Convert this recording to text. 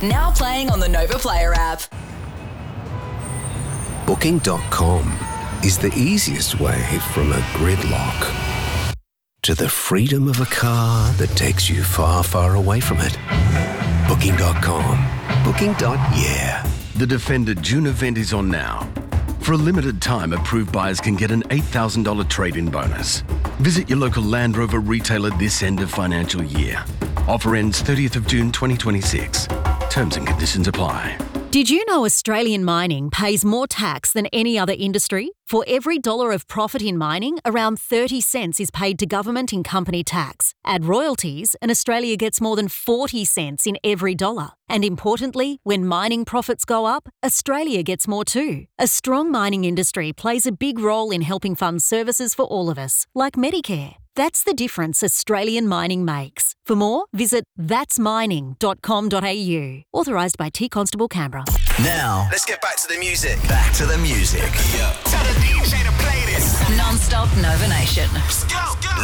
Now playing on the Nova Player app. Booking.com is the easiest way from a gridlock to the freedom of a car that takes you far, far away from it. Booking.com. Booking.yeah. The Defender June event is on now. For a limited time, approved buyers can get an $8,000 trade-in bonus. Visit your local Land Rover retailer this end of financial year. Offer ends 30th of June 2026. Terms and conditions apply. Did you know Australian mining pays more tax than any other industry? For every dollar of profit in mining, around 30 cents is paid to government in company tax. Add royalties, and Australia gets more than 40 cents in every dollar. And importantly, when mining profits go up, Australia gets more too. A strong mining industry plays a big role in helping fund services for all of us, like Medicare. That's the difference Australian mining makes. For more, visit thatsmining.com.au. Authorised by T Constable Canberra. Now, let's get back to the music. Back to the music. Non-stop Nova Nation. Let's go.